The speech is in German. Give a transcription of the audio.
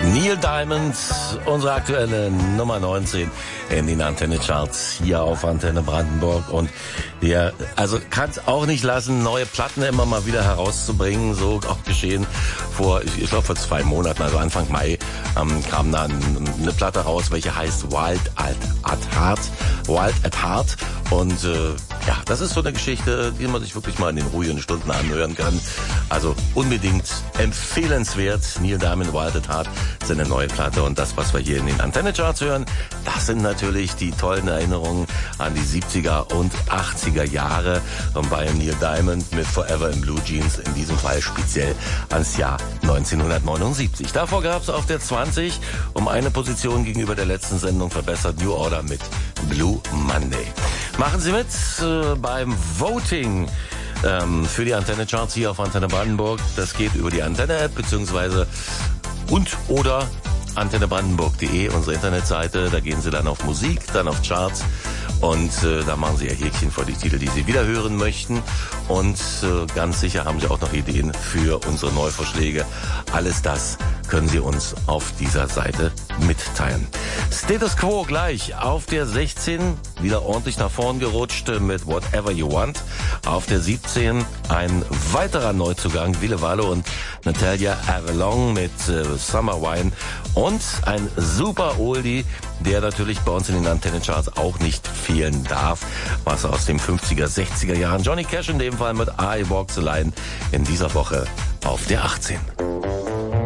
Neil Diamond, unsere aktuelle Nummer 19 in den Antenne-Charts hier auf Antenne Brandenburg. Und der, also kann es auch nicht lassen, neue Platten immer mal wieder herauszubringen. So auch geschehen vor, ich glaube vor 2 Monaten, also Anfang Mai, kam da eine Platte raus, welche heißt Wild at Heart. Und ja, das ist so eine Geschichte, die man sich wirklich mal in den ruhigen Stunden anhören kann. Also unbedingt empfehlenswert. Neil Diamond, Wild at Heart, seine neue Platte. Und das, was wir hier in den Antenne-Charts hören, das sind natürlich die tollen Erinnerungen an die 70er und 80er Jahre. Und bei Neil Diamond mit Forever in Blue Jeans, in diesem Fall speziell ans Jahr 1979. Davor gab es auf der 20 um eine Position gegenüber der letzten Sendung verbessert New Order mit Blue Monday. Machen Sie mit beim Voting für die Antenne-Charts hier auf Antenne Brandenburg. Das geht über die Antenne-App beziehungsweise oder antennebrandenburg.de, unsere Internetseite. Da gehen Sie dann auf Musik, dann auf Charts und da machen Sie Ihr Häkchen vor die Titel, die Sie wieder hören möchten. Und ganz sicher haben Sie auch noch Ideen für unsere Neuvorschläge. Alles das können Sie uns auf dieser Seite mitteilen. Status Quo gleich auf der 16, wieder ordentlich nach vorn gerutscht mit Whatever You Want. Auf der 17 ein weiterer Neuzugang, Ville Valo und Natalia Avalon mit Summer Wine. Und ein super Oldie, der natürlich bei uns in den Antennen-Charts auch nicht fehlen darf. Was aus den 50er, 60er Jahren. Johnny Cash in dem Fall mit I Walk the Line in dieser Woche auf der 18.